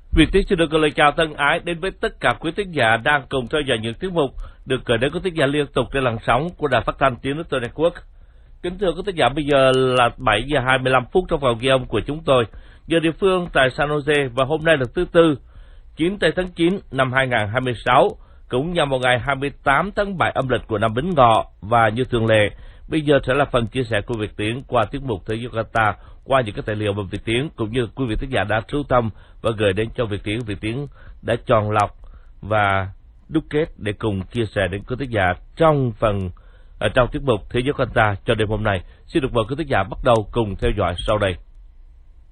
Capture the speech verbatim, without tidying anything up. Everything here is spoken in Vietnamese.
Việt Tiến xin được gửi lời chào thân ái đến với tất cả quý thính giả đang cùng theo dõi những tiết mục được gửi đến quý thính giả liên tục trên làn sóng của Đài Phát thanh Tiếng Nói Tôi Network. Kính thưa quý thính giả, bây giờ là bảy giờ hai mươi lăm phút trong phòng ghi âm của chúng tôi, giờ địa phương tại San Jose, và hôm nay là thứ tư, chín tháng chín năm hai nghìn không trăm hai mươi sáu, cũng nhằm vào ngày hai mươi tám tháng bảy âm lịch của năm Bính Ngọ. Và như thường lệ, bây giờ sẽ là phần chia sẻ của Việt Tiến qua tiết mục Thế giới Qatar, qua những cái tài liệu mà Việt Tiến cũng như quý vị thính giả đã sưu tầm và gửi đến cho Việt Tiến. Việt Tiến đã chọn lọc và đúc kết để cùng chia sẻ đến quý thính giả trong phần ở trong tiết mục Thế giới Qatar cho đêm hôm nay. Xin được mời quý thính giả bắt đầu cùng theo dõi sau đây.